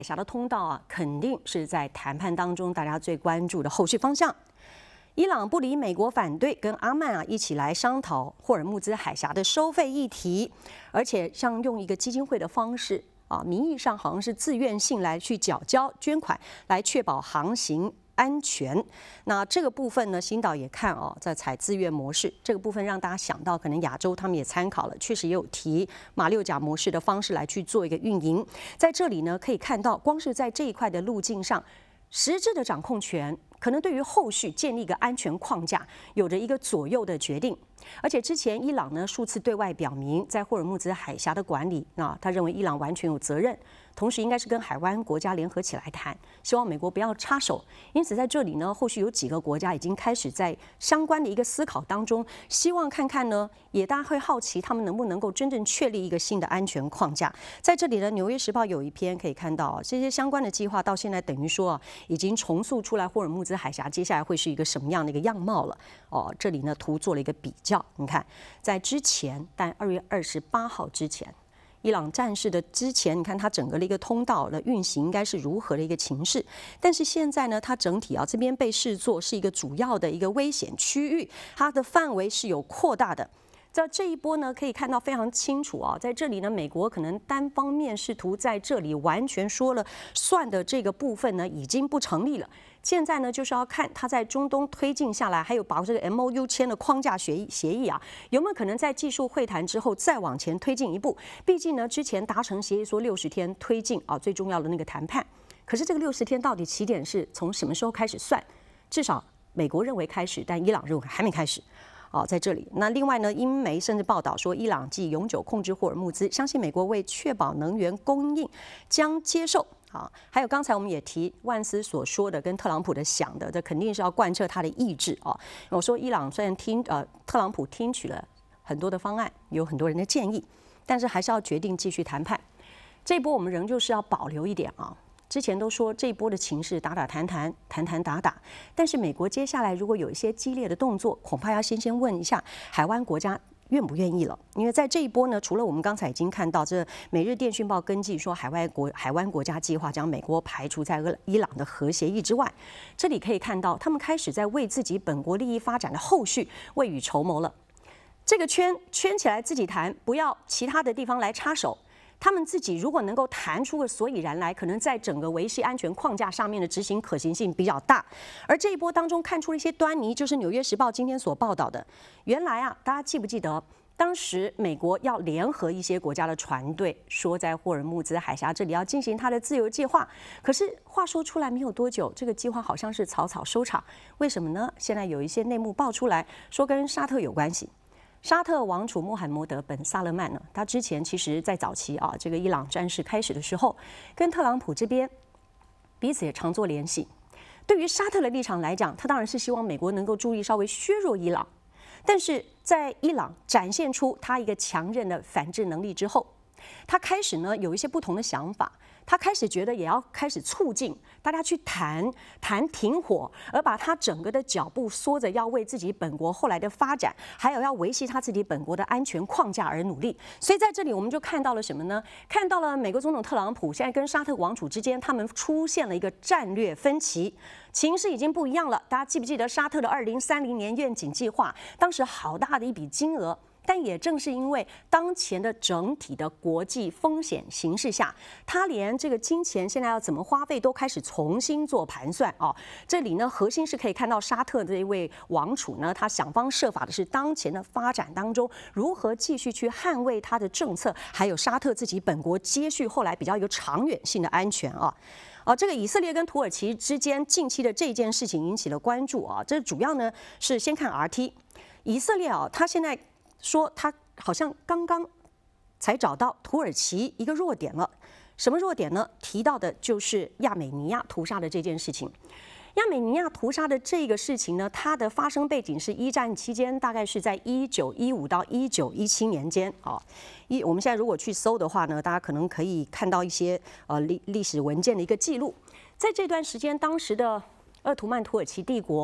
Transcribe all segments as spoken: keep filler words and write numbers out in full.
峡的通道啊，肯定是在谈判当中大家最关注的后续方向。伊朗不理美国反对，跟阿曼啊一起来商讨霍尔木兹海峡的收费议题，而且像用一个基金会的方式啊，名义上好像是自愿性来去缴交捐款，来确保航行安全。那这个部分呢，新导也看哦，在采自愿模式这个部分，让大家想到可能亚洲他们也参考了，确实也有提马六甲模式的方式来去做一个运营。在这里呢，可以看到，光是在这一块的路径上，实质的掌控权可能对于后续建立一个安全框架有着一个左右的决定。而且之前伊朗呢数次对外表明，在霍尔木兹海峡的管理，那他认为伊朗完全有责任，同时应该是跟海湾国家联合起来谈，希望美国不要插手。因此在这里呢，后续有几个国家已经开始在相关的一个思考当中，希望看看呢，也大家会好奇他们能不能够真正确立一个新的安全框架。在这里呢，《纽约时报》有一篇可以看到，这些相关的计划到现在等于说啊，已经重塑出来霍尔木兹海峡接下来会是一个什么样的一个样貌了。哦，这里呢图做了一个比较。你看，在之前，但二月二十八号之前，伊朗战事的之前，你看它整个的一个通道的运行应该是如何的一个情势。但是现在呢，它整体啊这边被视作是一个主要的一个危险区域，它的范围是有扩大的。在这一波呢，可以看到非常清楚啊，在这里呢，美国可能单方面试图在这里完全说了算的这个部分呢，已经不成立了。现在呢，就是要看它在中东推进下来，还有把这个 M O U 签的框架协议协议啊，有没有可能在技术会谈之后再往前推进一步？毕竟呢，之前达成协议说六十天推进啊，最重要的那个谈判。可是这个六十天到底起点是从什么时候开始算？至少美国认为开始，但伊朗认为还没开始。哦，在这里，那另外呢，英媒甚至报道说，伊朗既永久控制霍尔木兹，相信美国为确保能源供应将接受。好，还有刚才我们也提万斯所说的，跟特朗普的想的，这肯定是要贯彻他的意志啊。我说伊朗虽然听呃特朗普听取了很多的方案，有很多人的建议，但是还是要决定继续谈判。这一波我们仍旧是要保留一点啊。之前都说这一波的情势打打谈谈谈谈打打，但是美国接下来如果有一些激烈的动作，恐怕要先先问一下海湾国家愿不愿意了。因为在这一波呢，除了我们刚才已经看到，这《每日电讯报》跟进说海外国海湾国家计划将美国排除在伊朗的核协议之外，这里可以看到他们开始在为自己本国利益发展的后续未雨绸缪了。这个圈圈起来自己谈，不要其他的地方来插手。他们自己如果能够谈出个所以然来，可能在整个维系安全框架上面的执行可行性比较大。而这一波当中看出了一些端倪，就是《纽约时报》今天所报道的。原来啊，大家记不记得，当时美国要联合一些国家的船队，说在霍尔木兹海峡这里要进行它的自由计划。可是话说出来没有多久，这个计划好像是草草收场。为什么呢？现在有一些内幕爆出来，说跟沙特有关系。沙特王储穆罕默德本萨勒曼呢，他之前其实在早期啊，这个伊朗战事开始的时候，跟特朗普这边彼此也常做联系。对于沙特的立场来讲，他当然是希望美国能够注意稍微削弱伊朗，但是在伊朗展现出他一个强韧的反制能力之后，他开始呢有一些不同的想法。他开始觉得也要开始促进大家去谈谈停火，而把他整个的脚步缩着，要为自己本国后来的发展，还有要维系他自己本国的安全框架而努力。所以在这里我们就看到了什么呢？看到了美国总统特朗普现在跟沙特王储之间，他们出现了一个战略分歧，情势已经不一样了。大家记不记得沙特的二零三零年愿景计划？当时好大的一笔金额。但也正是因为当前的整体的国际风险形势下，他连这个金钱现在要怎么花费都开始重新做盘算哦。这里呢，核心是可以看到沙特的一位王储呢，他想方设法的是当前的发展当中如何继续去捍卫他的政策，还有沙特自己本国接续后来比较有长远性的安全啊。哦，这个以色列跟土耳其之间近期的这件事情引起了关注啊。这主要呢是先看 R T， 以色列啊，他现在说他好像刚刚才找到土耳其一个弱点了，什么弱点呢？提到的就是亚美尼亚屠杀的这件事情。亚美尼亚屠杀的这个事情呢，它的发生背景是一战期间，大概是在一九一五到一九一七年间啊。一我们现在如果去搜的话呢，大家可能可以看到一些呃历历史文件的一个记录。在这段时间，当时的鄂图曼土耳其帝国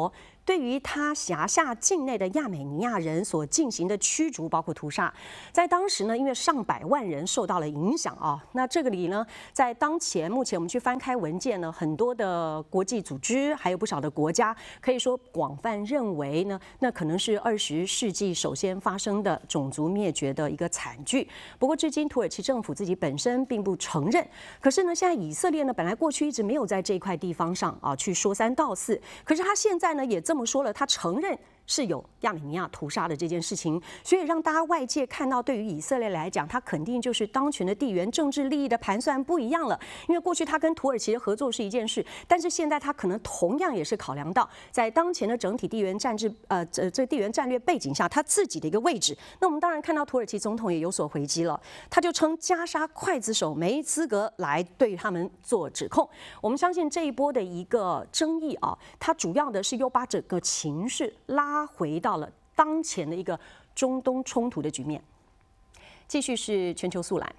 对于他辖下境内的亚美尼亚人所进行的驱逐，包括屠杀，在当时呢，因为上百万人受到了影响啊。那这个里呢，在当前目前我们去翻开文件呢，很多的国际组织还有不少的国家，可以说广泛认为呢，那可能是二十世纪首先发生的种族灭绝的一个惨剧。不过至今土耳其政府自己本身并不承认。可是呢，现在以色列呢，本来过去一直没有在这一块地方上啊去说三道四，可是他现在呢也这么说了，他承认是有亚美尼亚屠杀的这件事情，所以让大家外界看到，对于以色列来讲，他肯定就是当权的地缘政治利益的盘算不一样了。因为过去他跟土耳其的合作是一件事，但是现在他可能同样也是考量到在当前的整体地缘战治呃这这地缘战略背景下，他自己的一个位置。那我们当然看到土耳其总统也有所回击了，他就称加沙刽子手没资格来对他们做指控。我们相信这一波的一个争议啊，它主要的是又把整个情势拉回到了当前的一个中东冲突的局面。继续是全球速览。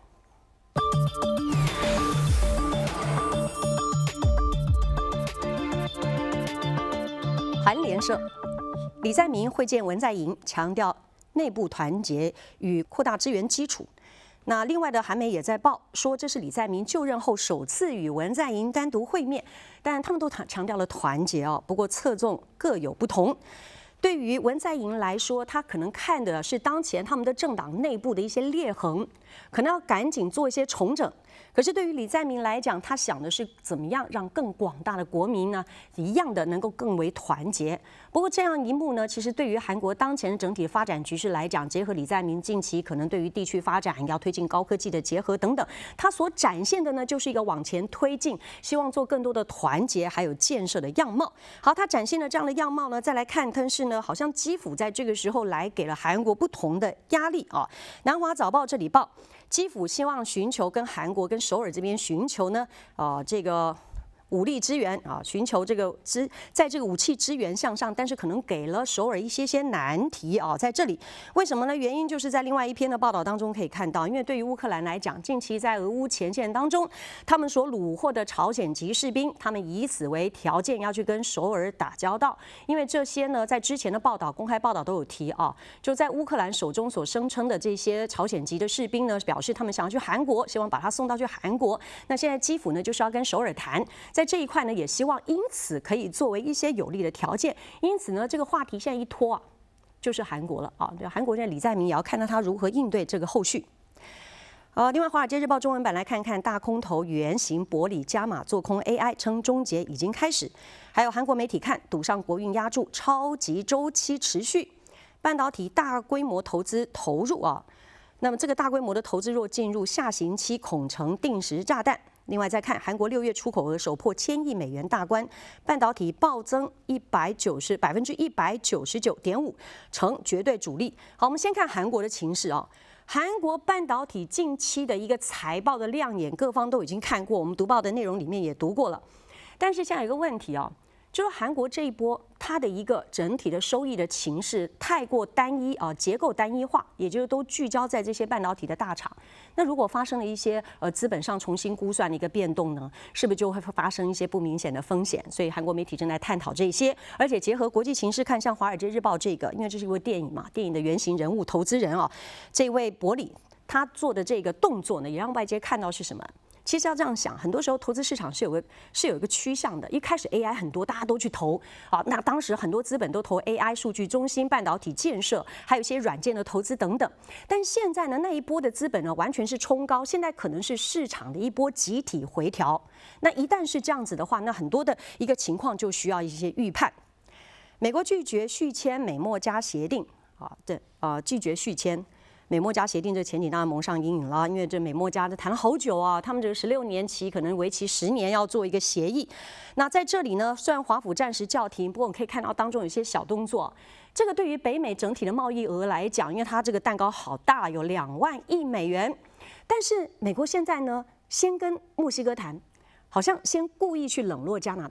韩联社，李在明会见文在寅，强调内部团结与扩大支援基础。那另外的韩媒也在报说，这是李在明就任后首次与文在寅单独会面，但他们都强调了团结哦，不过侧重各有不同。对于文在寅来说，他可能看的是当前他们的政党内部的一些裂痕，可能要赶紧做一些重整。可是对于李在明来讲，他想的是怎么样让更广大的国民呢，一样的能够更为团结。不过这样一幕呢，其实对于韩国当前整体发展局势来讲，结合李在明近期可能对于地区发展要推进高科技的结合等等，他所展现的呢，就是一个往前推进，希望做更多的团结还有建设的样貌。好，他展现了这样的样貌呢，再来看，但是呢，好像基辅在这个时候来给了韩国不同的压力啊。南华早报这里报，基辅希望寻求跟韩国跟首尔这边寻求呢，呃，这个武力支援啊，寻求这个支在这个武器支援向上，但是可能给了首尔一些些难题啊，在这里为什么呢？原因就是在另外一篇的报道当中可以看到，因为对于乌克兰来讲，近期在俄乌前线当中，他们所虏获的朝鲜籍士兵，他们以此为条件要去跟首尔打交道，因为这些呢，在之前的报道、公开报道都有提啊，就在乌克兰手中所声称的这些朝鲜籍的士兵呢，表示他们想要去韩国，希望把他送到去韩国。那现在基辅呢，就是要跟首尔谈。在这一块呢，也希望因此可以作为一些有利的条件。因此呢，这个话题现在一拖啊，就是韩国了啊。韩国现在李在明也要看到他如何应对这个后续。呃，另外，《华尔街日报》中文版来看看大空头原型伯里加码做空 A I， 称终结已经开始。还有韩国媒体看赌上国运压住，超级周期持续，半导体大规模投资投入啊。那么这个大规模的投资若进入下行期，恐成定时炸弹。另外再看韩国六月出口额首破千亿美元大关，半导体暴增一百九十百分之一百九十九点五，成绝对主力。好，我们先看韩国的情势啊。韩国半导体近期的一个财报的亮眼，各方都已经看过，我们读报的内容里面也读过了。但是现在有一个问题啊，就是韩国这一波它的一个整体的收益的情势太过单一啊，结构单一化，也就是都聚焦在这些半导体的大厂。那如果发生了一些呃资本上重新估算的一个变动呢，是不是就会发生一些不明显的风险？所以韩国媒体正在探讨这些，而且结合国际情势看，像《华尔街日报》这个，因为这是一位电影嘛，电影的原型人物投资人啊，这位伯里他做的这个动作呢，也让外界看到是什么？其实要这样想，很多时候投资市场是有个是有一个趋向的。一开始 A I 很多，大家都去投啊，那当时很多资本都投 A I、数据中心、半导体建设，还有一些软件的投资等等。但现在呢，那一波的资本呢，完全是冲高，现在可能是市场的一波集体回调。那一旦是这样子的话，那很多的一个情况就需要一些预判。美国拒绝续签美墨加协定啊，对啊，拒绝续签。美墨加协定这前景当然蒙上阴影了，因为这美墨加的谈了好久啊，他们这个十六年期可能为期十年要做一个协议。那在这里呢，虽然华府暂时叫停，不过我们可以看到当中有些小动作。这个对于北美整体的贸易额来讲，因为它这个蛋糕好大，有两万亿美元，但是美国现在呢，先跟墨西哥谈，好像先故意去冷落加拿大。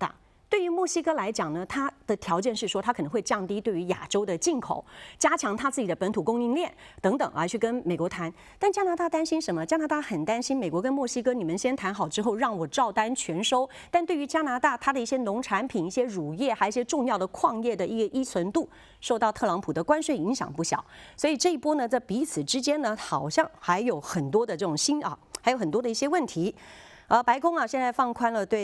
对于墨西哥来讲呢，它的条件是说，它可能会降低对于亚洲的进口，加强它自己的本土供应链等等，来去跟美国谈。但加拿大担心什么？加拿大很担心美国跟墨西哥，你们先谈好之后，让我照单全收。但对于加拿大，它的一些农产品、一些乳业，还有一些重要的矿业的一个依存度，受到特朗普的关税影响不小。所以这一波呢，在彼此之间呢，好像还有很多的这种新啊，还有很多的一些问题。呃，白宫啊，现在放宽了对